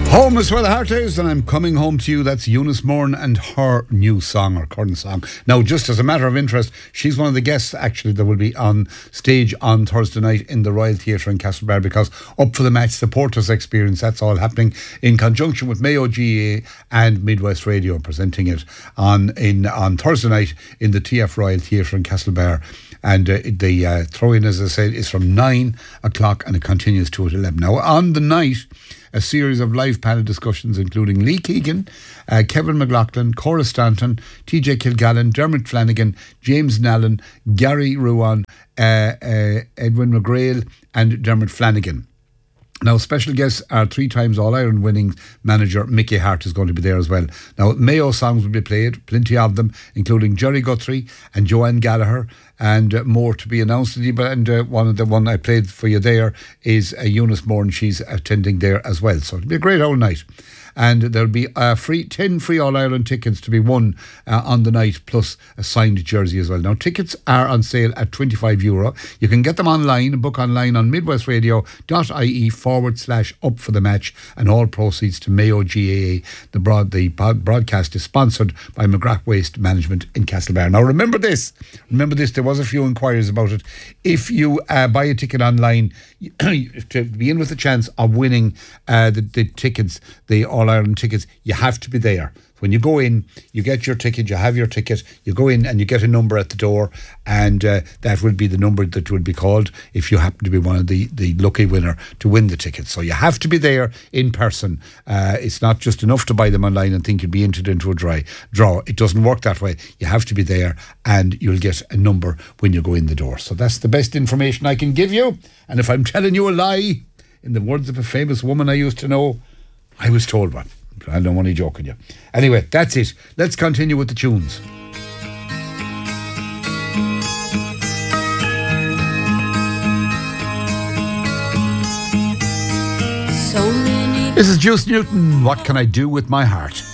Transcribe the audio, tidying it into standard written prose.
Home is where the heart is, and I'm coming home to you. That's Eunice Moran and her new song, or current song. Now, just as a matter of interest, she's one of the guests, actually, that will be on stage on Thursday night in the Royal Theatre in Castlebar, because Up for the Match Supporters Experience, that's all happening in conjunction with Mayo GAA and Midwest Radio, presenting it on Thursday night in the TF Royal Theatre in Castlebar. And the throw-in, as I said, is from 9 o'clock and it continues to at 11. Now, on the night, a series of live panel discussions including Lee Keegan, Kevin McLaughlin, Cora Stanton, TJ Kilgallen, Dermot Flanagan, James Nallen, Gary Ruan, Edwin McGrail and Dermot Flanagan. Now, special guests are 3 times All-Ireland winning manager Mickey Hart is going to be there as well. Now, Mayo songs will be played, plenty of them, including Jerry Guthrie and Joanne Gallagher, and more to be announced. And one I played for you there is Eunice Moran. She's attending there as well. So it'll be a great old night. And there'll be 10 free All-Ireland tickets to be won on the night, plus a signed jersey as well. Now, tickets are on sale at €25. You can get them online, book online on midwestradio.ie/up for the match, and all proceeds to Mayo GAA. The broadcast is sponsored by McGrath Waste Management in Castlebar. Now, remember this, there was a few inquiries about it. If you buy a ticket online, to be in with a chance of winning the tickets, the All-Ireland tickets, you have to be there. When you go in, you get your ticket, you have your ticket, you go in and you get a number at the door, and that will be the number that will be called if you happen to be one of the lucky winner to win the ticket. So you have to be there in person. It's not just enough to buy them online and think you'll be entered into a draw. It doesn't work that way. You have to be there and you'll get a number when you go in the door. So that's the best information I can give you. And if I'm telling you a lie, in the words of a famous woman I used to know, I was told one. I'm only joking you. Anyway, that's it. Let's continue with the tunes. This is Juice Newton. What can I do with my heart?